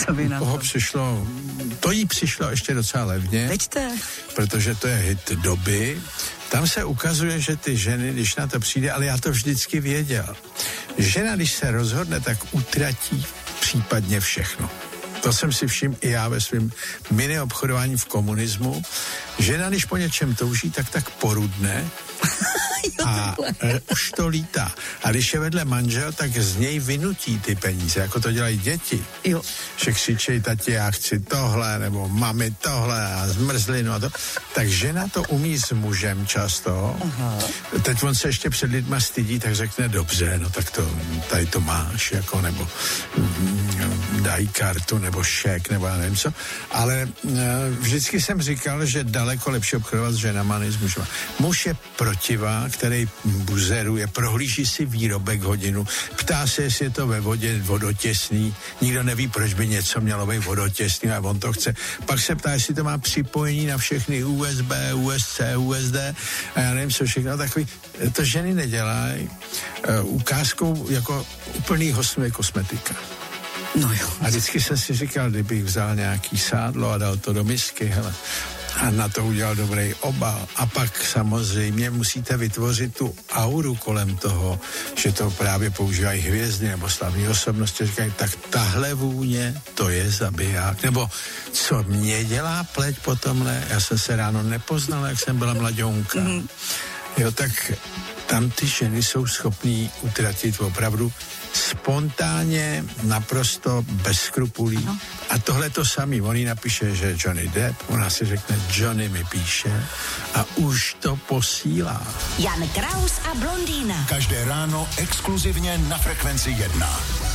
Co vy na to? To jí přišlo ještě docela levně. Veďte. Protože to je hit doby. Tam se ukazuje, že ty ženy, když na to přijde, ale já to vždycky věděl. Žena, když se rozhodne, tak utratí případně všechno. To jsem si všiml i já ve svém mini obchodování v komunismu. Žena, když po něčem touží, tak porudne a už to lítá. A když je vedle manžel, tak z něj vynutí ty peníze, jako to dělají děti. Jo. Že křičejí, tati, já chci tohle, nebo mami tohle a zmrzlinu a to. Tak žena to umí s mužem často. Aha. Teď on se ještě před lidma stydí, tak řekne, dobře, no tak to, tady to máš, jako, nebo dají kartu, nebo šek, nebo já nevím co. Ale vždycky jsem říkal, že daleko lepší obchodovat s ženama než s mužema. Muž je protivák, který buzeruje, prohlíží si výrobek hodinu, ptá se, jestli je to ve vodě vodotěsný, nikdo neví, proč by něco mělo být vodotěsný a on to chce. Pak se ptá, jestli to má připojení na všechny USB, USC, USD a já nevím, co všechno takový. To ženy nedělají. Ukázkou jako úplný hostů je kosmetika. No jo. A vždycky jsem si říkal, kdybych vzal nějaký sádlo a dal to do misky, hele, a na to udělal dobrý obal. A pak samozřejmě musíte vytvořit tu auru kolem toho, že to právě používají hvězdy nebo slavné osobnosti. Říkají, tak tahle vůně, to je zabiják. Nebo co mě dělá pleť po tomhle? Já jsem se ráno nepoznala, jak jsem byla mladionka. Mm-hmm. Jo, tak tam ty ženy jsou schopný utratit opravdu spontánně, naprosto bez skrupulí. Ano. A tohle to samý, on jí napíše, že Johnny Depp, ona si řekne, Johnny mi píše a už to posílá. Jan Kraus a blondýna. Každé ráno exkluzivně na Frekvenci 1.